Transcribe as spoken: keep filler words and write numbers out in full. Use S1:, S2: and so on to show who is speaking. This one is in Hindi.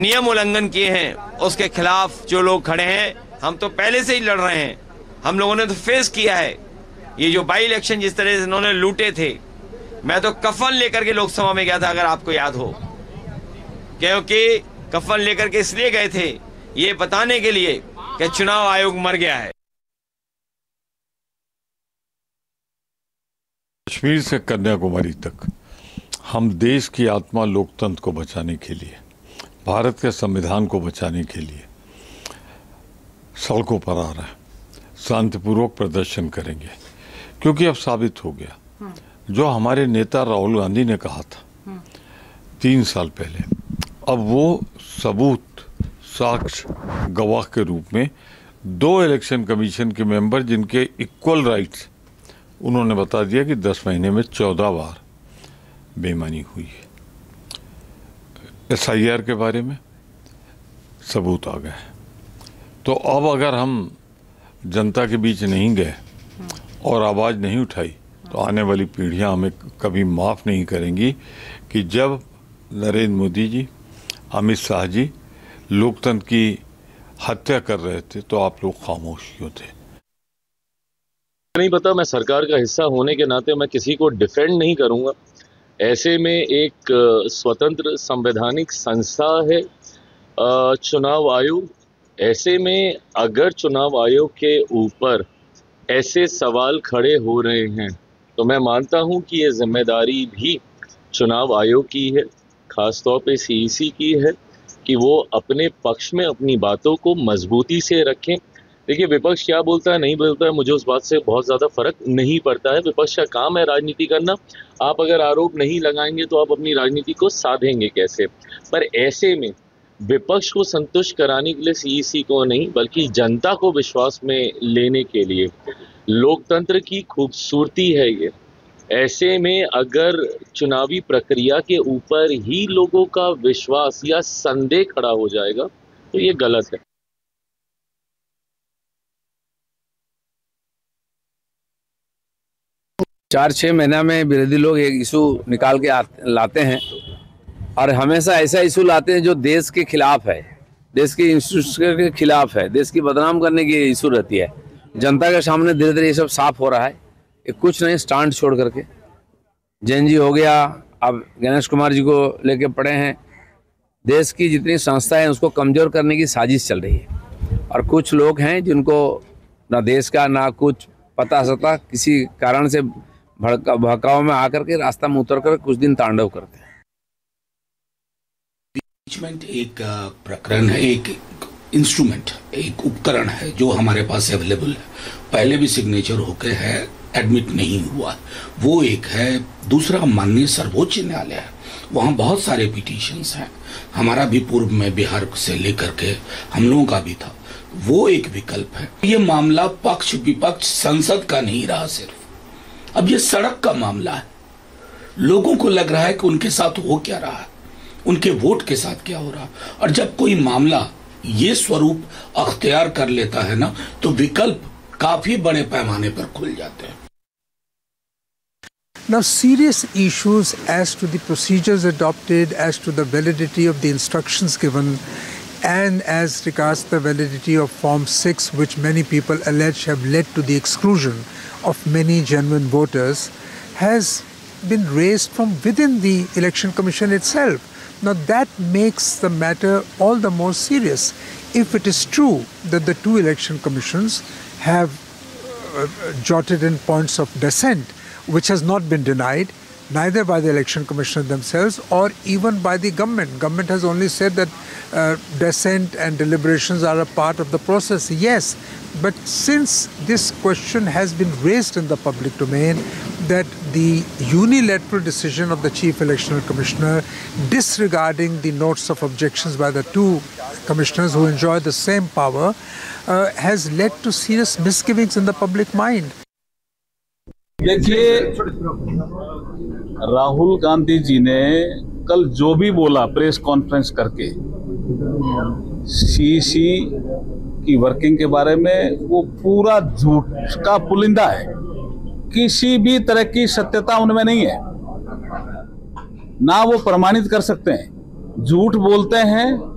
S1: नियम उल्लंघन किए हैं उसके खिलाफ जो लोग खड़े हैं, हम तो पहले से ही लड़ रहे हैं। हम लोगों ने तो फेस किया है ये जो बाई इलेक्शन जिस तरह से इन्होंने लूटे थे। मैं तो कफन लेकर के लोकसभा में गया था, अगर आपको याद हो, क्योंकि कफन लेकर के इसलिए गए थे ये बताने के लिए कि चुनाव आयोग मर गया है।
S2: कश्मीर से कन्याकुमारी तक हम देश की आत्मा लोकतंत्र को बचाने के लिए, भारत के संविधान को बचाने के लिए सड़कों पर आ रहे हैं, शांतिपूर्वक प्रदर्शन करेंगे, क्योंकि अब साबित हो गया जो हमारे नेता राहुल गांधी ने कहा था तीन साल पहले, अब वो सबूत, साक्ष्य, गवाह के रूप में दो इलेक्शन कमीशन के मेंबर जिनके इक्वल राइट्स, उन्होंने बता दिया कि दस महीने में चौदह बार बेईमानी हुई है। एस आई आर के बारे में सबूत आ गए। तो अब अगर हम जनता के बीच नहीं गए और आवाज़ नहीं उठाई तो आने वाली पीढ़ियां हमें कभी माफ़ नहीं करेंगी कि जब नरेंद्र मोदी जी, अमित शाह जी लोकतंत्र की हत्या कर रहे थे तो आप लोग खामोश क्यों थे?
S3: नहीं पता, मैं सरकार का हिस्सा होने के नाते मैं किसी को डिफेंड नहीं करूंगा। ऐसे में एक स्वतंत्र संवैधानिक संस्था है चुनाव आयोग। ऐसे में अगर चुनाव आयोग के ऊपर ऐसे सवाल खड़े हो रहे हैं तो मैं मानता हूं कि ये जिम्मेदारी भी चुनाव आयोग की है, खासतौर पे सी ई सी की है कि वो अपने पक्ष में अपनी बातों को मजबूती से रखें। देखिए, विपक्ष क्या बोलता है नहीं बोलता है, मुझे उस बात से बहुत ज़्यादा फर्क नहीं पड़ता है। विपक्ष का काम है राजनीति करना। आप अगर आरोप नहीं लगाएंगे तो आप अपनी राजनीति को साधेंगे कैसे? पर ऐसे में विपक्ष को संतुष्ट कराने के लिए सी ई सी को नहीं बल्कि जनता को विश्वास में लेने के लिए लोकतंत्र की खूबसूरती है ये। ऐसे में अगर चुनावी प्रक्रिया के ऊपर ही लोगों का विश्वास या संदेह खड़ा हो जाएगा तो ये गलत है।
S4: चार छः महीना में विरोधी लोग एक इशू निकाल के लाते हैं और हमेशा ऐसा इशू लाते हैं जो देश के खिलाफ है, देश के इंस्टीट्यूशन के खिलाफ है, देश की बदनाम करने की इशू रहती है। जनता के सामने धीरे धीरे ये सब साफ हो रहा है। ये कुछ नहीं, स्टांट छोड़ करके जैन जी हो गया, अब गणेश कुमार जी को लेके पड़े हैं। देश की जितनी संस्थाएं हैं उसको कमज़ोर करने की साजिश चल रही है और कुछ लोग हैं जिनको ना देश का ना कुछ पता सता, किसी कारण से भड़का भड़काव में आकर के रास्ता में उतर कर कुछ दिन तांडव करते हैं।
S5: इम्पीचमेंट एक प्रकरण है, एक इंस्ट्रूमेंट, एक उपकरण है जो हमारे पास अवेलेबल है। पहले भी सिग्नेचर होके है, एडमिट नहीं हुआ, वो एक है। दूसरा माननीय सर्वोच्च न्यायालय है, वहाँ बहुत सारे पिटीशंस हैं। हमारा भी पूर्व में बिहार से लेकर के हम लोगों का भी था, वो एक विकल्प है। ये मामला पक्ष विपक्ष संसद का नहीं रहा सिर्फ, अब ये सड़क का मामला है। लोगों को लग रहा है कि उनके साथ हो क्या रहा है, उनके वोट के साथ क्या हो रहा है। और जब कोई मामला ये स्वरूप अख्तियार कर लेता है ना, तो विकल्प काफी बड़े पैमाने पर खुल जाते हैं।
S6: Now, serious issues as to the procedures adopted, as to the validity of the instructions given, and as regards the validity of Form six, which many people allege have led to the exclusion of many genuine voters, has been raised from within the Election Commission itself. Now, that makes the matter all the more serious. If it is true that the two election commissions have uh, jotted in points of dissent, which has not been denied, neither by the election commissioner themselves or even by the government. Government has only said that uh, dissent and deliberations are a part of the process. Yes, but since this question has been raised in the public domain, that the unilateral decision of the Chief Electoral Commissioner disregarding the notes of objections by the two commissioners who enjoy the same power uh, has led to serious misgivings in the public mind.
S7: देखिए, राहुल गांधी जी ने कल जो भी बोला प्रेस कॉन्फ्रेंस करके सी ई सी की वर्किंग के बारे में, वो पूरा झूठ का पुलिंदा है। किसी भी तरह की सत्यता उनमें नहीं है, ना वो प्रमाणित कर सकते हैं। झूठ बोलते हैं